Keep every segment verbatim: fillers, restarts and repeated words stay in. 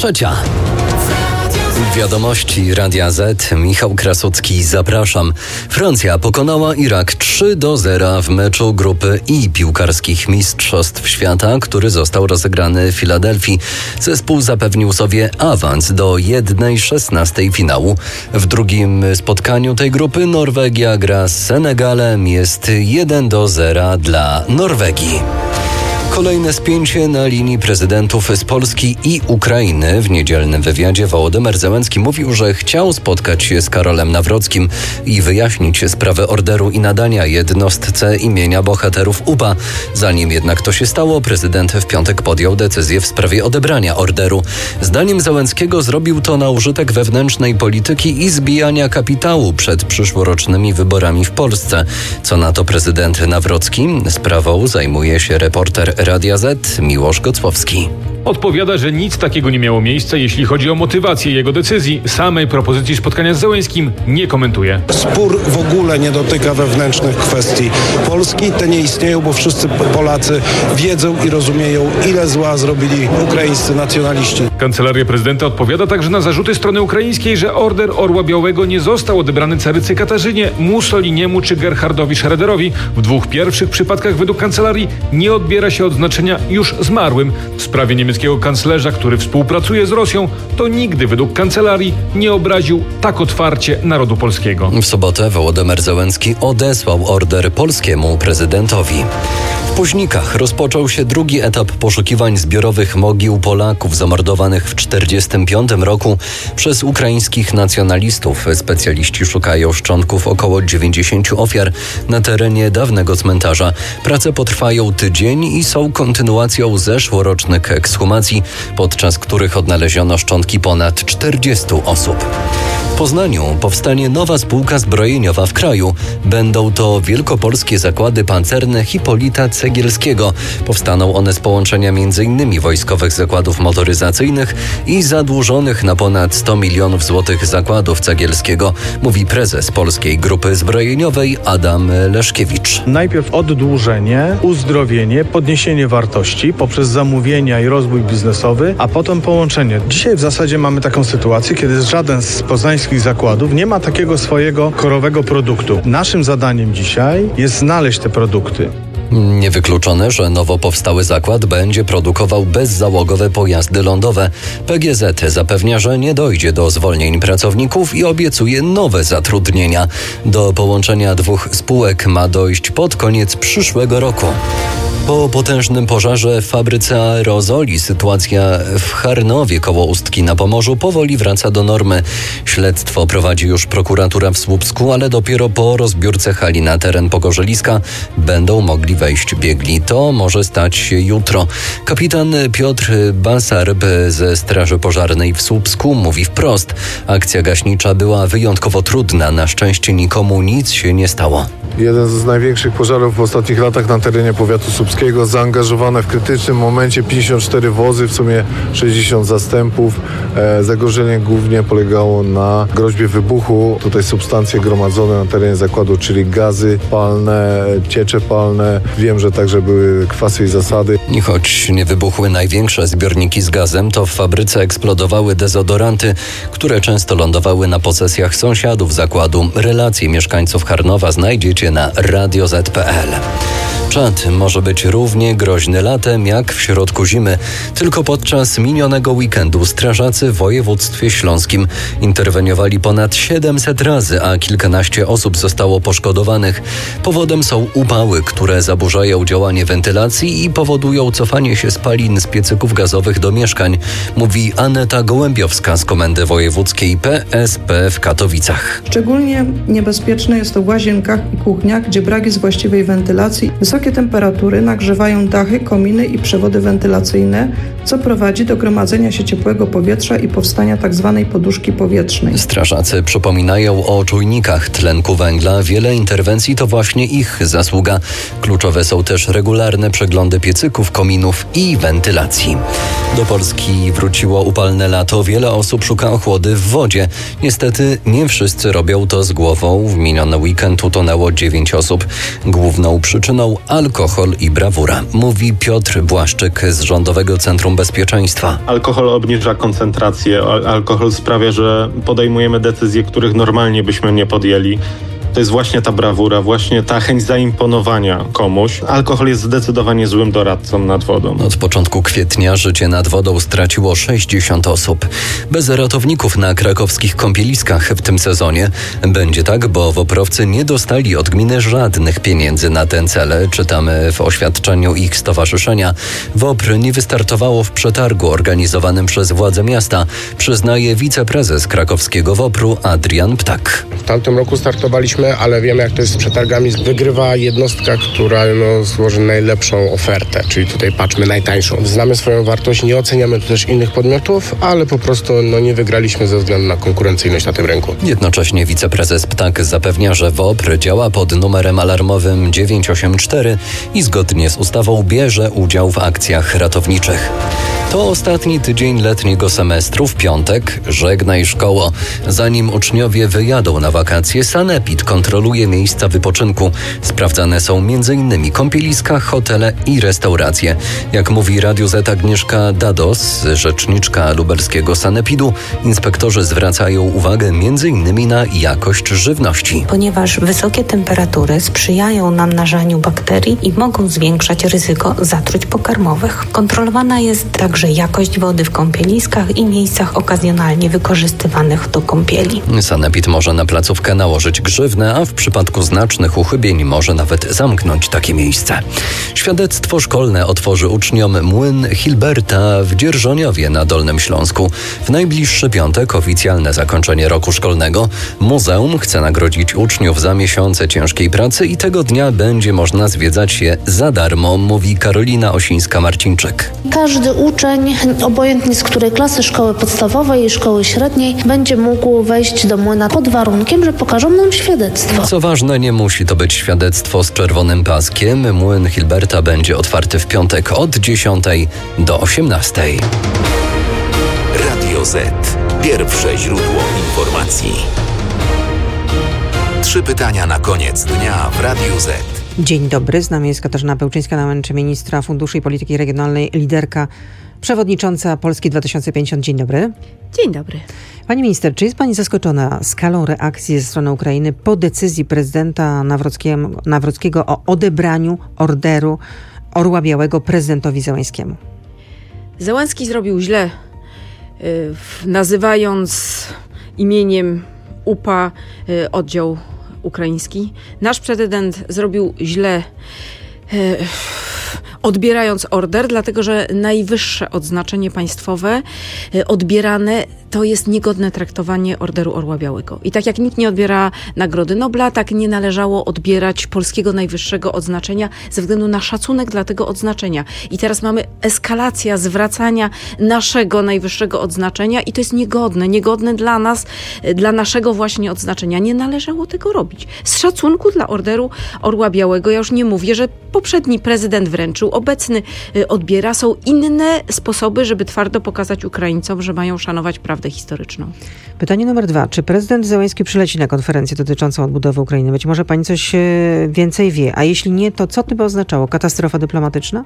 trzecia. Wiadomości Radia Z. Michał Krasucki, zapraszam. Francja pokonała Irak trzy do zera w meczu grupy I piłkarskich Mistrzostw Świata, który został rozegrany w Filadelfii. Zespół zapewnił sobie awans do jednej szesnastej finału. W drugim spotkaniu tej grupy Norwegia gra z Senegalem. Jest jeden do zera dla Norwegii. Kolejne spięcie na linii prezydentów z Polski i Ukrainy. W niedzielnym wywiadzie Wołodymyr Zełenski mówił, że chciał spotkać się z Karolem Nawrockim i wyjaśnić sprawę orderu i nadania jednostce imienia bohaterów U P A. Zanim jednak to się stało, prezydent w piątek podjął decyzję w sprawie odebrania orderu. Zdaniem Zełenskiego zrobił to na użytek wewnętrznej polityki i zbijania kapitału przed przyszłorocznymi wyborami w Polsce. Co na to prezydent Nawrocki? Sprawą zajmuje się reporter Radia Z Miłosz Gocłowski. Odpowiada, że nic takiego nie miało miejsca, jeśli chodzi o motywację jego decyzji. Samej propozycji spotkania z Zełenskim nie komentuje. Spór w ogóle nie dotyka wewnętrznych kwestii Polski. Te nie istnieją, bo wszyscy Polacy wiedzą i rozumieją, ile zła zrobili ukraińscy nacjonaliści. Kancelaria prezydenta odpowiada także na zarzuty strony ukraińskiej, że order Orła Białego nie został odebrany carycy Katarzynie, Mussoliniemu czy Gerhardowi Schroederowi. W dwóch pierwszych przypadkach według kancelarii nie odbiera się odznaczenia już zmarłym. W sprawie niemieckiego kanclerza, który współpracuje z Rosją, to nigdy według kancelarii nie obraził tak otwarcie narodu polskiego. W sobotę Wołodymyr Zełenski odesłał order polskiemu prezydentowi. W Puźnikach rozpoczął się drugi etap poszukiwań zbiorowych mogił Polaków zamordowanych w tysiąc dziewięćset czterdziestym piątym roku przez ukraińskich nacjonalistów. Specjaliści szukają szczątków około dziewięćdziesięciu ofiar na terenie dawnego cmentarza. Prace potrwają tydzień i są kontynuacją zeszłorocznych ekshumacji, podczas których odnaleziono szczątki ponad czterdziestu osób. W Poznaniu powstanie nowa spółka zbrojeniowa w kraju. Będą to wielkopolskie zakłady pancerne Hipolita Cegielskiego. Powstaną one z połączenia m.in. wojskowych zakładów motoryzacyjnych i zadłużonych na ponad sto milionów złotych zakładów Cegielskiego, mówi prezes Polskiej Grupy Zbrojeniowej Adam Leszkiewicz. Najpierw oddłużenie, uzdrowienie, podniesienie wartości poprzez zamówienia i rozwój biznesowy, a potem połączenie. Dzisiaj w zasadzie mamy taką sytuację, kiedy żaden z poznańskich zakładów nie ma takiego swojego korowego produktu. Naszym zadaniem dzisiaj jest znaleźć te produkty. Niewykluczone, że nowo powstały zakład będzie produkował bezzałogowe pojazdy lądowe. P G Z zapewnia, że nie dojdzie do zwolnień pracowników i obiecuje nowe zatrudnienia. Do połączenia dwóch spółek ma dojść pod koniec przyszłego roku. Po potężnym pożarze w fabryce aerozoli sytuacja w Charnowie koło Ustki na Pomorzu powoli wraca do normy. Śledztwo prowadzi już prokuratura w Słupsku, ale dopiero po rozbiórce hali na teren Pogorzeliska będą mogli wejść biegli. To może stać się jutro. Kapitan Piotr Basarb ze Straży Pożarnej w Słupsku mówi wprost: akcja gaśnicza była wyjątkowo trudna. Na szczęście nikomu nic się nie stało. Jeden z największych pożarów w ostatnich latach na terenie powiatu słupskiego. Zaangażowane w krytycznym momencie pięćdziesiąt cztery wozy, w sumie sześćdziesiąt zastępów. E, zagrożenie głównie polegało na groźbie wybuchu. Tutaj substancje gromadzone na terenie zakładu, czyli gazy palne, ciecze palne. Wiem, że także były kwasy i zasady. I choć nie wybuchły największe zbiorniki z gazem, to w fabryce eksplodowały dezodoranty, które często lądowały na posesjach sąsiadów zakładu. Relacje mieszkańców Charnowa znajdziecie na radio zet kropka pe el. Czad może być równie groźny latem jak w środku zimy. Tylko podczas minionego weekendu strażacy w województwie śląskim interweniowali ponad siedemset razy, a kilkanaście osób zostało poszkodowanych. Powodem są upały, które zaburzają działanie wentylacji i powodują cofanie się spalin z piecyków gazowych do mieszkań, mówi Aneta Gołębiowska z Komendy Wojewódzkiej P S P w Katowicach. Szczególnie niebezpieczne jest to w łazienkach i kuchniach, gdzie brak jest właściwej wentylacji. Wysokie temperatury nagrzewają dachy, kominy i przewody wentylacyjne, co prowadzi do gromadzenia się ciepłego powietrza i powstania tzw. poduszki powietrznej. Strażacy przypominają o czujnikach tlenku węgla. Wiele interwencji to właśnie ich zasługa. Kluczowe są też regularne przeglądy piecyków, kominów i wentylacji. Do Polski wróciło upalne lato. Wiele osób szuka ochłody w wodzie. Niestety nie wszyscy robią to z głową. W miniony weekend utonęło dziewięć osób. Główną przyczyną alkohol i brawura, mówi Piotr Błaszczyk z Rządowego Centrum Bezpieczeństwa. Alkohol obniża koncentrację, alkohol sprawia, że podejmujemy decyzje, których normalnie byśmy nie podjęli. To jest właśnie ta brawura, właśnie ta chęć zaimponowania komuś. Alkohol jest zdecydowanie złym doradcą nad wodą. Od początku kwietnia życie nad wodą straciło sześćdziesiąt osób. Bez ratowników na krakowskich kąpieliskach w tym sezonie będzie tak, bo woprowcy nie dostali od gminy żadnych pieniędzy na ten cel. Czytamy w oświadczeniu ich stowarzyszenia. WOPR nie wystartowało w przetargu organizowanym przez władze miasta, przyznaje wiceprezes krakowskiego WOPR-u Adrian Ptak. W tamtym roku startowaliśmy, ale wiemy, jak to jest z przetargami. Wygrywa jednostka, która no, złoży najlepszą ofertę, czyli tutaj patrzmy najtańszą. Znamy swoją wartość, nie oceniamy tu też innych podmiotów, ale po prostu no, nie wygraliśmy ze względu na konkurencyjność na tym rynku. Jednocześnie wiceprezes Ptak zapewnia, że WOPR działa pod numerem alarmowym dziewięć osiem cztery i zgodnie z ustawą bierze udział w akcjach ratowniczych. To ostatni tydzień letniego semestru. W piątek żegnaj szkoło. Zanim uczniowie wyjadą na wakacje, Sanepid kontroluje miejsca wypoczynku. Sprawdzane są m.in. kąpieliska, hotele i restauracje. Jak mówi Radiu Z Agnieszka Dados, rzeczniczka lubelskiego Sanepidu, inspektorzy zwracają uwagę m.in. na jakość żywności. Ponieważ wysokie temperatury sprzyjają namnażaniu bakterii i mogą zwiększać ryzyko zatruć pokarmowych. Kontrolowana jest także jakość wody w kąpieliskach i miejscach okazjonalnie wykorzystywanych do kąpieli. Sanepid może na placówkę nałożyć grzywnę, a w przypadku znacznych uchybień może nawet zamknąć takie miejsce. Świadectwo szkolne otworzy uczniom młyn Hilberta w Dzierżoniowie na Dolnym Śląsku. W najbliższy piątek oficjalne zakończenie roku szkolnego. Muzeum chce nagrodzić uczniów za miesiące ciężkiej pracy i tego dnia będzie można zwiedzać je za darmo, mówi Karolina Osińska-Marcińczyk. Każdy uczeń, obojętnie z której klasy szkoły podstawowej i szkoły średniej, będzie mógł wejść do młyna pod warunkiem, że pokażą nam świadectwo. Co ważne, nie musi to być świadectwo z czerwonym paskiem. Młyn Hilberta będzie otwarty w piątek od dziesiątej do osiemnastej. Radio Z. Pierwsze źródło informacji. Trzy pytania na koniec dnia w Radiu Z. Dzień dobry, z nami jest Katarzyna Pełczyńska-Nałęcz, ministra Funduszy i Polityki Regionalnej, liderka, przewodnicząca Polski dwa tysiące pięćdziesiąt. Dzień dobry. Dzień dobry. Pani minister, czy jest pani zaskoczona skalą reakcji ze strony Ukrainy po decyzji prezydenta Nawrockiego, Nawrockiego o odebraniu orderu Orła Białego prezydentowi Zełenskiemu? Zełenski zrobił źle, yy, nazywając imieniem U P A yy, oddział ukraiński. Nasz prezydent zrobił źle, e, odbierając order, dlatego że najwyższe odznaczenie państwowe e, odbierane to jest niegodne traktowanie Orderu Orła Białego. I tak jak nikt nie odbiera Nagrody Nobla, tak nie należało odbierać polskiego najwyższego odznaczenia ze względu na szacunek dla tego odznaczenia. I teraz mamy eskalację zwracania naszego najwyższego odznaczenia i to jest niegodne, niegodne dla nas, dla naszego właśnie odznaczenia. Nie należało tego robić. Z szacunku dla Orderu Orła Białego, ja już nie mówię, że poprzedni prezydent wręczył, obecny odbiera. Są inne sposoby, żeby twardo pokazać Ukraińcom, że mają szanować prawdę historyczną. Pytanie numer dwa. Czy prezydent Zełenski przyleci na konferencję dotyczącą odbudowy Ukrainy? Być może pani coś więcej wie, a jeśli nie, to co to by oznaczało? Katastrofa dyplomatyczna?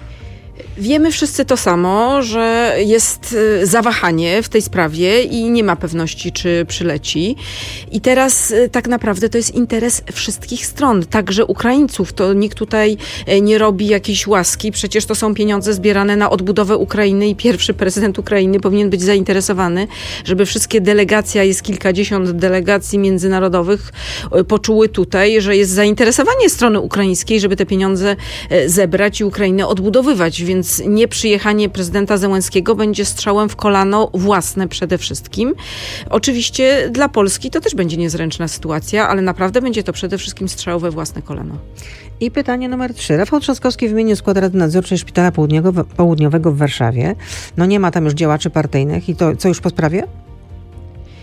Wiemy wszyscy to samo, że jest zawahanie w tej sprawie i nie ma pewności, czy przyleci. I teraz tak naprawdę to jest interes wszystkich stron, także Ukraińców. To nikt tutaj nie robi jakiejś łaski. Przecież to są pieniądze zbierane na odbudowę Ukrainy i pierwszy prezydent Ukrainy powinien być zainteresowany, żeby wszystkie delegacje, jest kilkadziesiąt delegacji międzynarodowych, poczuły tutaj, że jest zainteresowanie strony ukraińskiej, żeby te pieniądze zebrać i Ukrainę odbudowywać. Więc nieprzyjechanie prezydenta Zełenskiego będzie strzałem w kolano własne przede wszystkim. Oczywiście dla Polski to też będzie niezręczna sytuacja, ale naprawdę będzie to przede wszystkim strzał we własne kolano. I pytanie numer trzy. Rafał Trzaskowski wymienił skład Rady Nadzorczej Szpitala Południowego, Południowego w Warszawie. No nie ma tam już działaczy partyjnych i to co już po sprawie?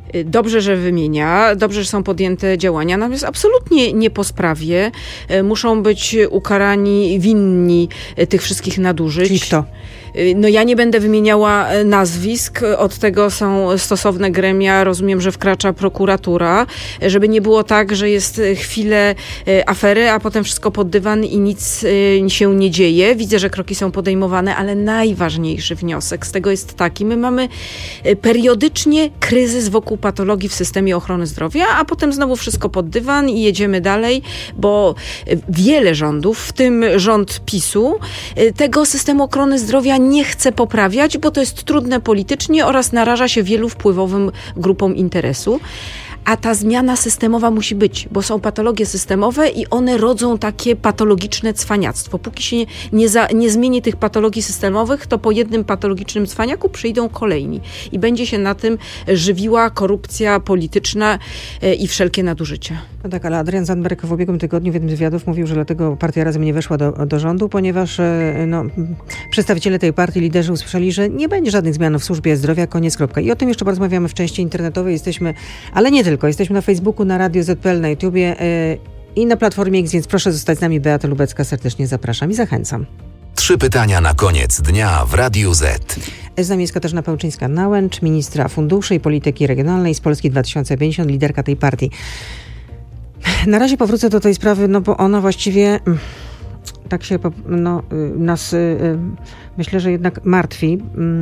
Dobrze, że wymienia, dobrze, że są podjęte działania, natomiast absolutnie nie po sprawie. Muszą być ukarani winni tych wszystkich nadużyć. Czyli kto? No ja nie będę wymieniała nazwisk, od tego są stosowne gremia, rozumiem, że wkracza prokuratura, żeby nie było tak, że jest chwilę afery, a potem wszystko pod dywan i nic się nie dzieje. Widzę, że kroki są podejmowane, ale najważniejszy wniosek z tego jest taki, my mamy periodycznie kryzys wokół patologii w systemie ochrony zdrowia, a potem znowu wszystko pod dywan i jedziemy dalej, bo wiele rządów, w tym rząd PiSu, tego systemu ochrony zdrowia nie chce poprawiać, bo to jest trudne politycznie oraz naraża się wielu wpływowym grupom interesu. A ta zmiana systemowa musi być, bo są patologie systemowe i one rodzą takie patologiczne cwaniactwo. Póki się nie, nie, za, nie zmieni tych patologii systemowych, to po jednym patologicznym cwaniaku przyjdą kolejni. I będzie się na tym żywiła korupcja polityczna e, i wszelkie nadużycia. No tak, ale Adrian Zandberg w ubiegłym tygodniu w jednym z wywiadów mówił, że dlatego partia Razem nie weszła do, do rządu, ponieważ no, przedstawiciele tej partii, liderzy usłyszeli, że nie będzie żadnych zmian w służbie zdrowia, koniec, kropka. I o tym jeszcze porozmawiamy w części internetowej. Jesteśmy, ale nie tylko. Jesteśmy na Facebooku, na Radio Z P L, na YouTubie yy, i na Platformie X, więc proszę zostać z nami. Beata Lubecka, serdecznie zapraszam i zachęcam. Trzy pytania na koniec dnia w Radiu Z. Z nami jest Katarzyna Pełczyńska-Nałęcz, ministra funduszy i polityki regionalnej z Polski dwa tysiące pięćdziesiąt, liderka tej partii. Na razie powrócę do tej sprawy, no bo ona właściwie tak się no, nas myślę, że jednak martwi.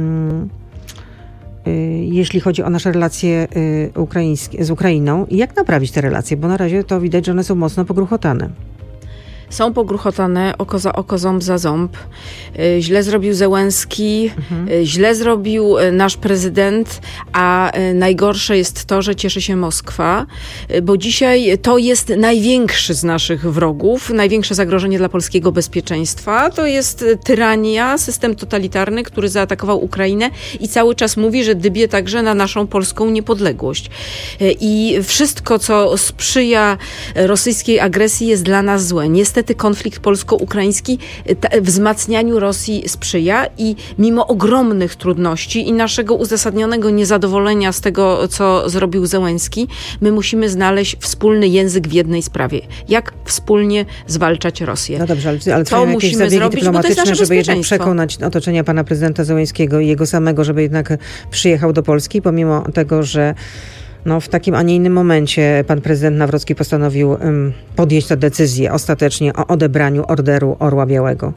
Jeśli chodzi o nasze relacje ukraińskie, z Ukrainą. Jak naprawić te relacje? Bo na razie to widać, że one są mocno pogruchotane. Są pogruchotane oko za oko, ząb za ząb. Źle zrobił Zełenski, mhm. źle zrobił nasz prezydent, a najgorsze jest to, że cieszy się Moskwa, bo dzisiaj to jest największy z naszych wrogów, największe zagrożenie dla polskiego bezpieczeństwa. To jest tyrania, system totalitarny, który zaatakował Ukrainę i cały czas mówi, że dybie także na naszą polską niepodległość. I wszystko, co sprzyja rosyjskiej agresji, jest dla nas złe. Niestety Niestety konflikt polsko-ukraiński wzmacnianiu Rosji sprzyja i mimo ogromnych trudności i naszego uzasadnionego niezadowolenia z tego, co zrobił Zełenski, my musimy znaleźć wspólny język w jednej sprawie. Jak wspólnie zwalczać Rosję. No dobrze, ale, ale to jakieś musimy zabiegi zrobić, dyplomatyczne, bo to jest żeby jednak przekonać otoczenia pana prezydenta Zełenskiego i jego samego, żeby jednak przyjechał do Polski, pomimo tego, że no, w takim, a nie innym momencie pan prezydent Nawrocki postanowił um, podjąć tę decyzję ostatecznie o odebraniu orderu Orła Białego.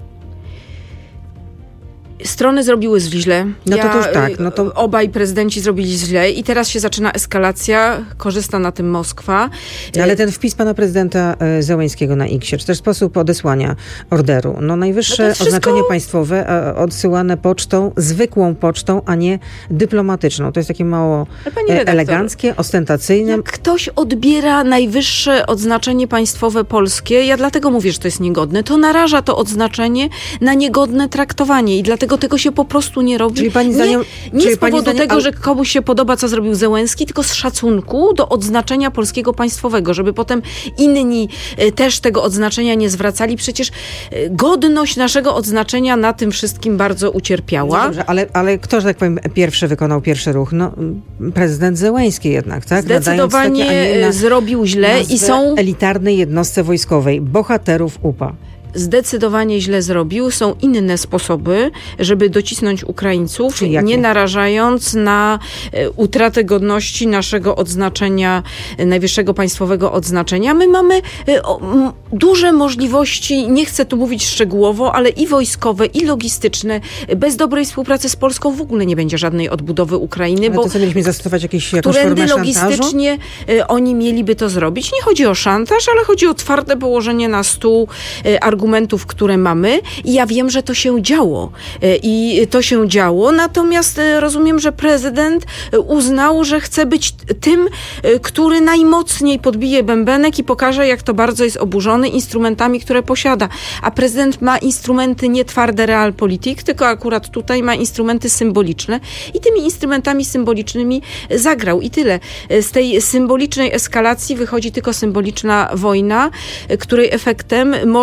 Strony zrobiły źle. No to, ja, to już tak. No to... Obaj prezydenci zrobili źle i teraz się zaczyna eskalacja. Korzysta na tym Moskwa. Ale ten wpis pana prezydenta Zełenskiego na X, czy też sposób odesłania orderu. No najwyższe no wszystko... oznaczenie państwowe odsyłane pocztą, zwykłą pocztą, a nie dyplomatyczną. To jest takie mało eleganckie, ostentacyjne. Jak ktoś odbiera najwyższe odznaczenie państwowe polskie, ja dlatego mówię, że to jest niegodne, to naraża to odznaczenie na niegodne traktowanie i dlatego tego się po prostu nie robi. Czyli pani zdaniem, nie nie czyli z powodu zdaniem, tego, ale... że komuś się podoba, co zrobił Zełenski, tylko z szacunku do odznaczenia polskiego państwowego, żeby potem inni też tego odznaczenia nie zwracali. Przecież godność naszego odznaczenia na tym wszystkim bardzo ucierpiała. No dobrze, ale, ale kto, że tak powiem, pierwszy wykonał pierwszy ruch? No, prezydent Zełenski jednak, tak? Zdecydowanie takie, na, zrobił źle i są elitarnej jednostce wojskowej, bohaterów U P A. Zdecydowanie źle zrobił. Są inne sposoby, żeby docisnąć Ukraińców, nie narażając na utratę godności naszego odznaczenia, najwyższego państwowego odznaczenia. My mamy duże możliwości, nie chcę tu mówić szczegółowo, ale i wojskowe, i logistyczne. Bez dobrej współpracy z Polską w ogóle nie będzie żadnej odbudowy Ukrainy. Ale bo to co, mieliśmy zastosować jakieś, jakąś formę logistycznie oni mieliby to zrobić. Nie chodzi o szantaż, ale chodzi o twarde położenie na stół argumentów, argumentów, które mamy i ja wiem, że to się działo i to się działo, natomiast rozumiem, że prezydent uznał, że chce być tym, który najmocniej podbije bębenek i pokaże, jak to bardzo jest oburzony instrumentami, które posiada. A prezydent ma instrumenty nie twarde realpolitik, tylko akurat tutaj ma instrumenty symboliczne i tymi instrumentami symbolicznymi zagrał i tyle. Z tej symbolicznej eskalacji wychodzi tylko symboliczna wojna, której efektem może być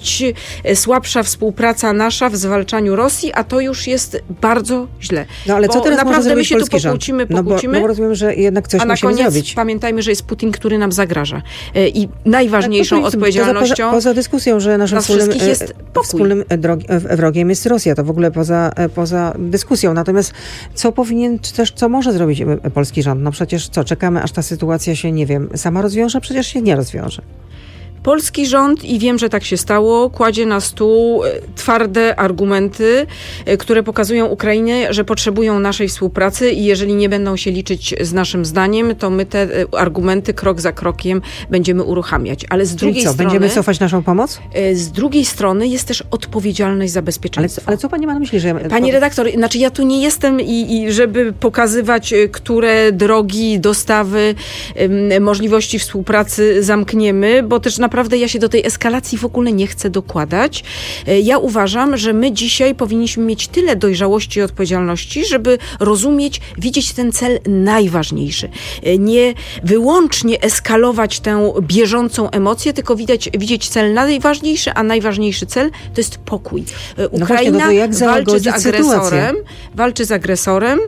być słabsza współpraca nasza w zwalczaniu Rosji, a to już jest bardzo źle. No ale co teraz naprawdę może my się tu polski pokłócimy, rząd? pokłócimy. No bo, bo rozumiem, że jednak coś a na musimy koniec zrobić. pamiętajmy, że jest Putin, który nam zagraża. I najważniejszą tak, odpowiedzialnością poza, poza dyskusją, że naszym wspólnym, jest wspólnym wrogiem jest Rosja. To w ogóle poza, poza dyskusją. Natomiast co powinien, czy też co może zrobić polski rząd? No przecież co, czekamy aż ta sytuacja się, nie wiem, sama rozwiąże? Przecież się nie rozwiąże. Polski rząd, i wiem, że tak się stało, kładzie na stół twarde argumenty, które pokazują Ukrainie, że potrzebują naszej współpracy i jeżeli nie będą się liczyć z naszym zdaniem, to my te argumenty krok za krokiem będziemy uruchamiać. Ale z Czyli drugiej co, strony... będziemy cofać naszą pomoc? Z drugiej strony jest też odpowiedzialność za bezpieczeństwo. Ale, ale co pani ma na myśli, że... Pani redaktor, znaczy ja tu nie jestem i, i żeby pokazywać, które drogi, dostawy, możliwości współpracy zamkniemy, bo też naprawdę Naprawdę ja się do tej eskalacji w ogóle nie chcę dokładać. Ja uważam, że my dzisiaj powinniśmy mieć tyle dojrzałości i odpowiedzialności, żeby rozumieć, widzieć ten cel najważniejszy. Nie wyłącznie eskalować tę bieżącą emocję, tylko widać, widzieć cel najważniejszy, a najważniejszy cel to jest pokój. Ukraina no właśnie, no walczy z agresorem, walczy z agresorem.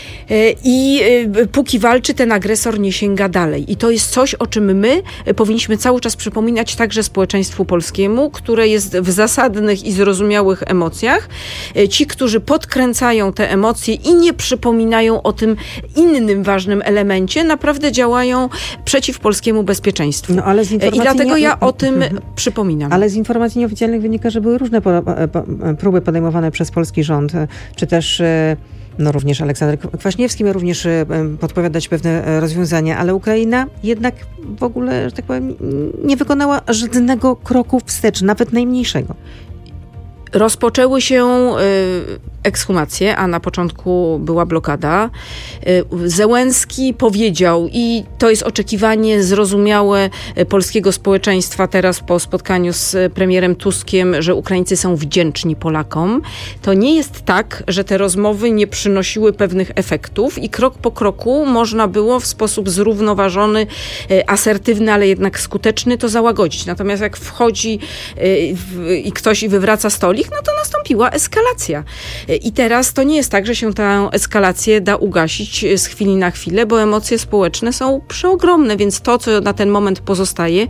I póki walczy, ten agresor nie sięga dalej. I to jest coś, o czym my powinniśmy cały czas przypominać także społeczeństwu polskiemu, które jest w zasadnych i zrozumiałych emocjach. Ci, którzy podkręcają te emocje i nie przypominają o tym innym ważnym elemencie, naprawdę działają przeciw polskiemu bezpieczeństwu. No, ale z I dlatego nie... ja o tym przypominam. Ale z informacji nieoficjalnych wynika, że były różne po, po, próby podejmowane przez polski rząd, czy też no również Aleksander Kwaśniewski miał również podpowiadać pewne rozwiązania, ale Ukraina jednak w ogóle, że tak powiem, nie wykonała żadnego kroku wstecz, nawet najmniejszego. Rozpoczęły się ekshumacje, a na początku była blokada. Zełenski powiedział, i to jest oczekiwanie zrozumiałe polskiego społeczeństwa teraz po spotkaniu z premierem Tuskiem, że Ukraińcy są wdzięczni Polakom. To nie jest tak, że te rozmowy nie przynosiły pewnych efektów i krok po kroku można było w sposób zrównoważony, asertywny, ale jednak skuteczny to załagodzić. Natomiast jak wchodzi i ktoś i wywraca stolik, no to nastąpiła eskalacja. I teraz to nie jest tak, że się tę eskalację da ugasić z chwili na chwilę, bo emocje społeczne są przeogromne, więc to, co na ten moment pozostaje,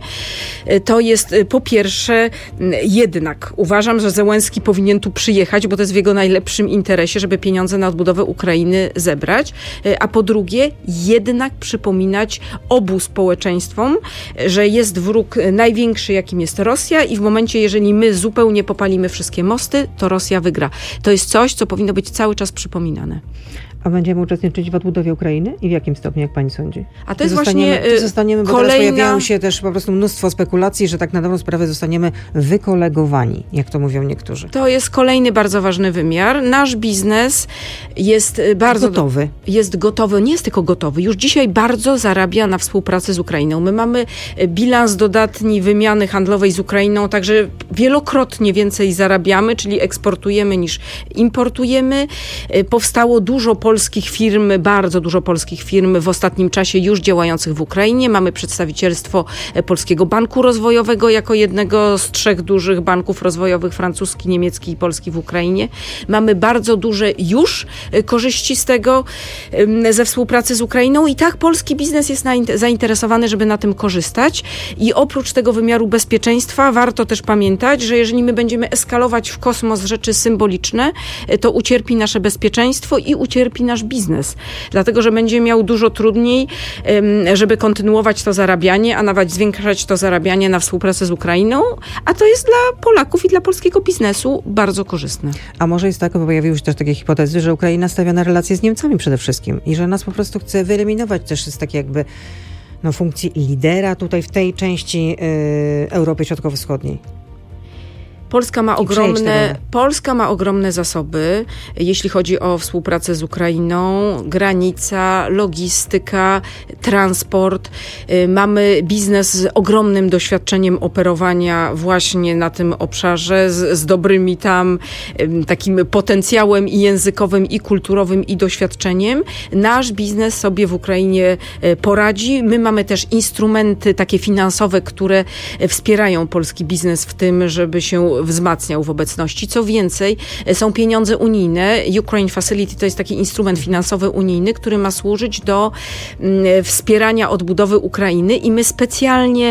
to jest po pierwsze jednak uważam, że Zełenski powinien tu przyjechać, bo to jest w jego najlepszym interesie, żeby pieniądze na odbudowę Ukrainy zebrać, a po drugie jednak przypominać obu społeczeństwom, że jest wróg największy, jakim jest Rosja i w momencie, jeżeli my zupełnie popalimy wszystkie mosty, to Rosja wygra. To jest coś, co powinno być cały czas przypominane. A będziemy uczestniczyć w odbudowie Ukrainy? I w jakim stopniu, jak pani sądzi? A to jest zostaniemy, właśnie zostaniemy, bo kolejna... teraz pojawiają się też po prostu mnóstwo spekulacji, że tak na dobrą sprawę zostaniemy wykolegowani, jak to mówią niektórzy. To jest kolejny bardzo ważny wymiar. Nasz biznes jest bardzo... Gotowy. Jest gotowy. Nie jest tylko gotowy. Już dzisiaj bardzo zarabia na współpracy z Ukrainą. My mamy bilans dodatni wymiany handlowej z Ukrainą, także wielokrotnie więcej zarabiamy, czyli eksportujemy niż importujemy. Powstało dużo polskich firm, bardzo dużo polskich firm w ostatnim czasie już działających w Ukrainie. Mamy przedstawicielstwo Polskiego Banku Rozwojowego jako jednego z trzech dużych banków rozwojowych, francuski, niemiecki i polski w Ukrainie. Mamy bardzo duże już korzyści z tego, ze współpracy z Ukrainą i tak polski biznes jest zainteresowany, żeby na tym korzystać. I oprócz tego wymiaru bezpieczeństwa warto też pamiętać, że jeżeli my będziemy eskalować w kosmos rzeczy symboliczne, to ucierpi nasze bezpieczeństwo i ucierpi nasz biznes. Dlatego, że będzie miał dużo trudniej, żeby kontynuować to zarabianie, a nawet zwiększać to zarabianie na współpracę z Ukrainą, a to jest dla Polaków i dla polskiego biznesu bardzo korzystne. A może jest tak, bo pojawiły się też takie hipotezy, że Ukraina stawia na relacje z Niemcami przede wszystkim i że nas po prostu chce wyeliminować też z takiej jakby no, funkcji lidera tutaj w tej części yy, Europy Środkowo-Wschodniej. Polska ma ogromne, Polska ma ogromne zasoby, jeśli chodzi o współpracę z Ukrainą, granica, logistyka, transport. Mamy biznes z ogromnym doświadczeniem operowania właśnie na tym obszarze, z, z dobrymi tam takim potencjałem i językowym, i kulturowym, i doświadczeniem. Nasz biznes sobie w Ukrainie poradzi. My mamy też instrumenty takie finansowe, które wspierają polski biznes w tym, żeby się wzmacniał w obecności. Co więcej, są pieniądze unijne. Ukraine Facility to jest taki instrument finansowy unijny, który ma służyć do mm, wspierania odbudowy Ukrainy i my specjalnie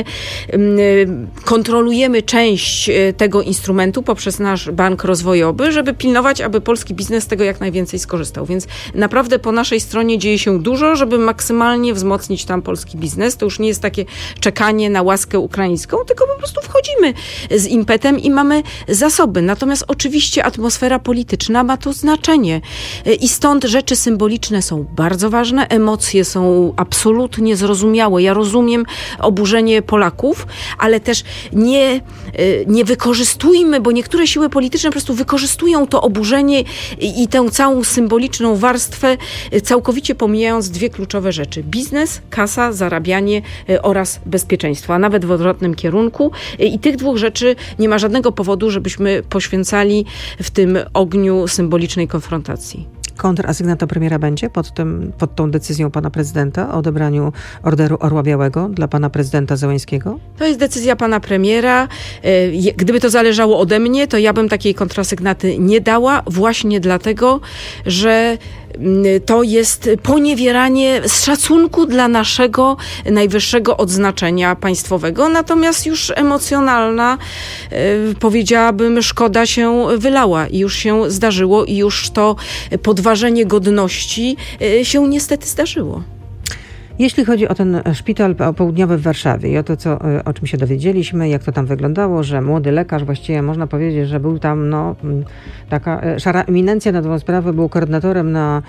mm, kontrolujemy część tego instrumentu poprzez nasz bank rozwojowy, żeby pilnować, aby polski biznes z tego jak najwięcej skorzystał. Więc naprawdę po naszej stronie dzieje się dużo, żeby maksymalnie wzmocnić tam polski biznes. To już nie jest takie czekanie na łaskę ukraińską, tylko po prostu wchodzimy z impetem i mamy zasoby. Natomiast oczywiście atmosfera polityczna ma tu znaczenie i stąd rzeczy symboliczne są bardzo ważne, emocje są absolutnie zrozumiałe. Ja rozumiem oburzenie Polaków, ale też nie, nie wykorzystujmy, bo niektóre siły polityczne po prostu wykorzystują to oburzenie i, i tę całą symboliczną warstwę, całkowicie pomijając dwie kluczowe rzeczy. Biznes, kasa, zarabianie oraz bezpieczeństwo, a nawet w odwrotnym kierunku. I tych dwóch rzeczy nie ma żadnego powodu, żebyśmy poświęcali w tym ogniu symbolicznej konfrontacji. Kontrasygnata premiera będzie pod, tym, pod tą decyzją pana prezydenta o odebraniu Orderu Orła Białego dla pana prezydenta Zełańskiego? To jest decyzja pana premiera. Gdyby to zależało ode mnie, to ja bym takiej kontrasygnaty nie dała, właśnie dlatego, że to jest poniewieranie z szacunku dla naszego najwyższego odznaczenia państwowego. Natomiast już emocjonalna, powiedziałabym, szkoda się wylała i już się zdarzyło i już to podważenie godności się niestety zdarzyło. Jeśli chodzi o ten szpital południowy w Warszawie i o to, co, o czym się dowiedzieliśmy, jak to tam wyglądało, że młody lekarz, właściwie można powiedzieć, że był tam no, taka szara eminencja na dobrą sprawę, był koordynatorem na,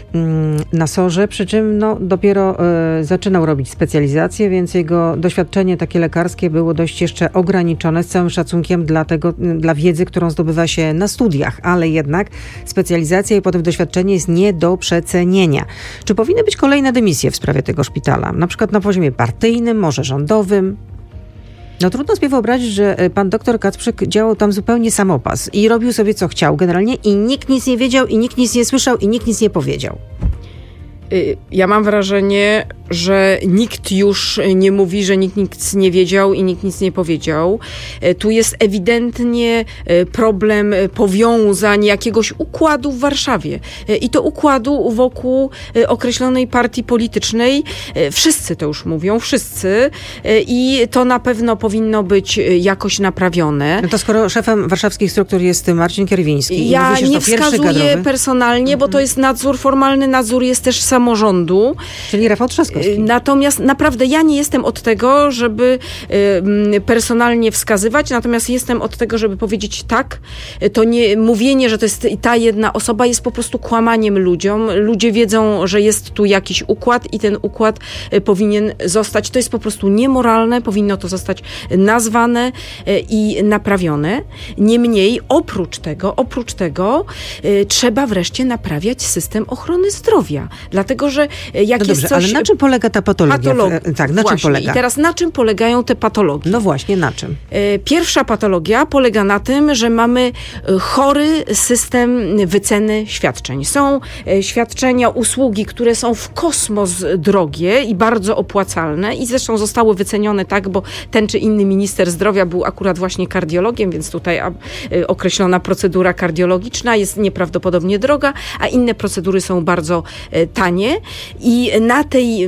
na sorze, przy czym no, dopiero y, zaczynał robić specjalizację, więc jego doświadczenie takie lekarskie było dość jeszcze ograniczone, z całym szacunkiem dla, tego, dla wiedzy, którą zdobywa się na studiach, ale jednak specjalizacja i potem doświadczenie jest nie do przecenienia. Czy powinny być kolejne dymisje w sprawie tego szpitala? Na przykład na poziomie partyjnym, może rządowym? No trudno sobie wyobrazić, że pan doktor Kacprzyk działał tam zupełnie samopas i robił sobie co chciał generalnie i nikt nic nie wiedział i nikt nic nie słyszał i nikt nic nie powiedział. Ja mam wrażenie, że nikt już nie mówi, że nikt nic nie wiedział i nikt nic nie powiedział. Tu jest ewidentnie problem powiązań jakiegoś układu w Warszawie. I to układu wokół określonej partii politycznej. Wszyscy to już mówią, wszyscy. I to na pewno powinno być jakoś naprawione. No to skoro szefem warszawskich struktur jest Marcin Kierwiński. Ja mówi się, nie że to wskazuję kadrowy. personalnie, bo to jest nadzór, formalny nadzór jest też samorządu. Czyli Rafał Trzaskowski. Natomiast naprawdę ja nie jestem od tego, żeby y, personalnie wskazywać, natomiast jestem od tego, żeby powiedzieć tak. To nie mówienie, że to jest ta jedna osoba, jest po prostu kłamaniem ludziom. Ludzie wiedzą, że jest tu jakiś układ i ten układ y, powinien zostać. To jest po prostu niemoralne, powinno to zostać nazwane y, i naprawione. Niemniej oprócz tego, oprócz tego y, trzeba wreszcie naprawiać system ochrony zdrowia. Dlatego, że jak no jest dobrze, coś... ale na czym polega ta patologia? Patologia. Tak, na właśnie. czym polega? I teraz na czym polegają te patologie? No właśnie, na czym? Pierwsza patologia polega na tym, że mamy chory system wyceny świadczeń. Są świadczenia, usługi, które są w kosmos drogie i bardzo opłacalne i zresztą zostały wycenione tak, bo ten czy inny minister zdrowia był akurat właśnie kardiologiem, więc tutaj określona procedura kardiologiczna jest nieprawdopodobnie droga, a inne procedury są bardzo tanie i na tej,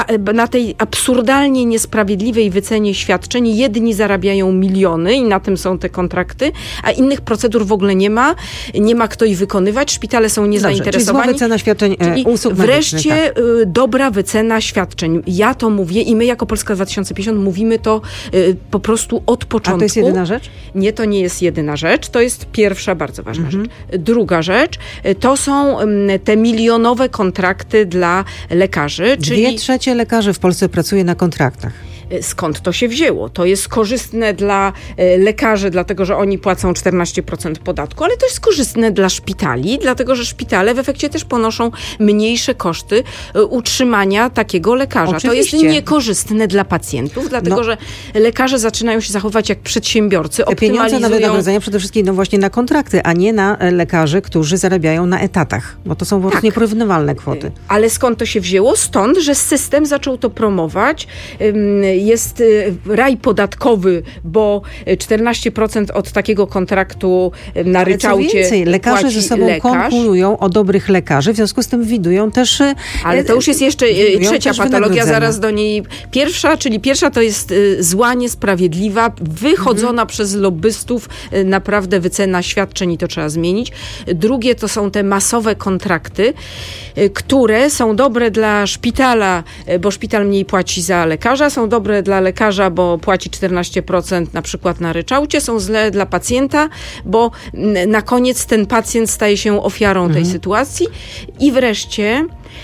na tej absurdalnie niesprawiedliwej wycenie świadczeń jedni zarabiają miliony i na tym są te kontrakty, a innych procedur w ogóle nie ma, nie ma kto ich wykonywać, szpitale są niezainteresowani. Dobrze, czyli zła wycena świadczeń, czyli usług wreszcie medycznych, tak. dobra wycena świadczeń. Ja to mówię i my jako Polska dwa tysiące pięćdziesiąt mówimy to po prostu od początku. A to jest jedyna rzecz? Nie, to nie jest jedyna rzecz, to jest pierwsza bardzo ważna mhm. rzecz. Druga rzecz, to są te milionowe kontrakty dla lekarzy. Czyli... Dwie trzecie lekarzy w Polsce pracuje na kontraktach. Skąd to się wzięło? To jest korzystne dla lekarzy, dlatego że oni płacą czternaście procent podatku, ale to jest korzystne dla szpitali, dlatego że szpitale w efekcie też ponoszą mniejsze koszty utrzymania takiego lekarza. Oczywiście. To jest niekorzystne dla pacjentów, dlatego no. że lekarze zaczynają się zachowywać jak przedsiębiorcy. Te pieniądze na wynagrodzenia przede wszystkim idą właśnie na kontrakty, a nie na lekarzy, którzy zarabiają na etatach, bo to są po prostu tak. nieporównywalne kwoty. Ale skąd to się wzięło? Stąd, że system zaczął to promować. Jest raj podatkowy, bo czternaście procent od takiego kontraktu na ryczałcie co więcej, lekarze ze sobą lekarz. konkurują o dobrych lekarzy, w związku z tym widują też... Ale to już jest jeszcze trzecia patologia, zaraz do niej. Pierwsza, czyli pierwsza to jest zła, niesprawiedliwa, wychodzona mhm. przez lobbystów, naprawdę wycena świadczeń i to trzeba zmienić. Drugie to są te masowe kontrakty, które są dobre dla szpitala, bo szpital mniej płaci za lekarza, są dobre dla lekarza, bo płaci czternaście procent na przykład na ryczałcie, są złe dla pacjenta, bo na koniec ten pacjent staje się ofiarą mhm. tej sytuacji. I wreszcie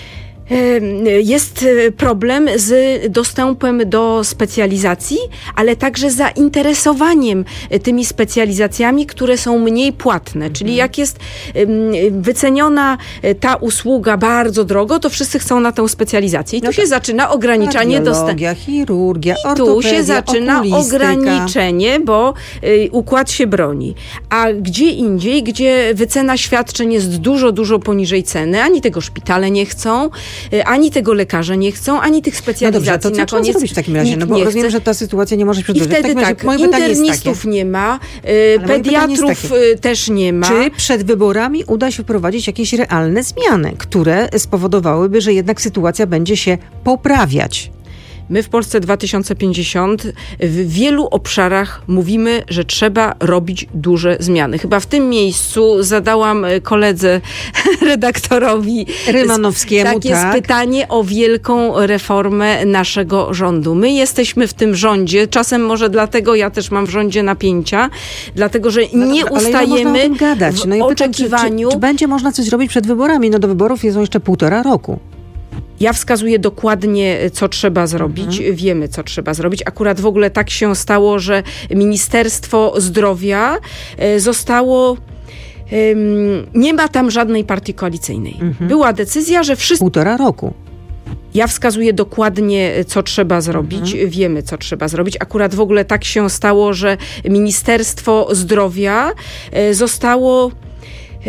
jest problem z dostępem do specjalizacji, ale także zainteresowaniem tymi specjalizacjami, które są mniej płatne. Czyli jak jest wyceniona ta usługa bardzo drogo, to wszyscy chcą na tę specjalizację. I tu no się zaczyna ograniczanie dostępu. chirurgia, I tu się zaczyna ograniczenie, bo układ się broni. A gdzie indziej, gdzie wycena świadczeń jest dużo, dużo poniżej ceny, ani tego szpitale nie chcą, ani tego lekarze nie chcą, ani tych specjalizacji. No dobrze, to co na trzeba koniec zrobić w takim razie? No bo rozumiem, że ta sytuacja nie może się przedłużyć. I wtedy tak, moje internistów nie ma, y, pediatrów też nie ma. Czy przed wyborami uda się wprowadzić jakieś realne zmiany, które spowodowałyby, że jednak sytuacja będzie się poprawiać? My w Polsce dwa tysiące pięćdziesiąt w wielu obszarach mówimy, że trzeba robić duże zmiany. Chyba w tym miejscu zadałam koledze redaktorowi Rymanowskiemu takie tak. pytanie o wielką reformę naszego rządu. My jesteśmy w tym rządzie, czasem może dlatego ja też mam w rządzie napięcia, dlatego że no nie dobrze, ustajemy ale o tym gadać. w no ja oczekiwaniu. Pytam, czy, czy, czy będzie można coś zrobić przed wyborami? No do wyborów jest jeszcze półtora roku. Ja wskazuję dokładnie, co trzeba zrobić. Mhm. Wiemy, co trzeba zrobić. Akurat w ogóle tak się stało, że Ministerstwo Zdrowia zostało... Nie ma tam żadnej partii koalicyjnej. Mhm. Była decyzja, że wszyscy... Półtora roku. Ja wskazuję dokładnie, co trzeba zrobić. Mhm. Wiemy, co trzeba zrobić. Akurat w ogóle tak się stało, że Ministerstwo Zdrowia zostało...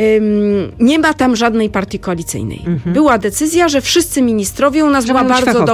Nie ma tam żadnej partii koalicyjnej. Mhm. Była decyzja, że wszyscy ministrowie, u nas była bardzo dobra